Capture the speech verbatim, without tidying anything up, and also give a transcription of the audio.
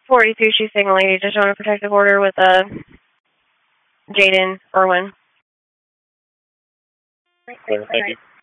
forty-two, she's single lady, just on a protective order with uh, Jaden Irwin. Thank you.